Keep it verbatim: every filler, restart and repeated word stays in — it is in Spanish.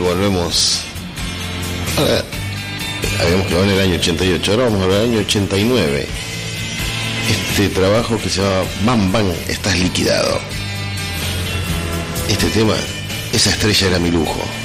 volvemos. Ahora, habíamos quedado en el año ochenta y ocho, ahora vamos al año ochenta y nueve. Este trabajo que se llama Bam Bam, estás liquidado. Este tema, esa estrella era mi lujo.